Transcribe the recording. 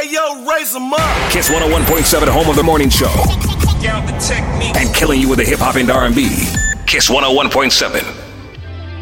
Hey, yo, raise them up. Kiss 101.7, home of the morning show. Out the technique. And killing you with the hip hop and R&B. Kiss 101.7.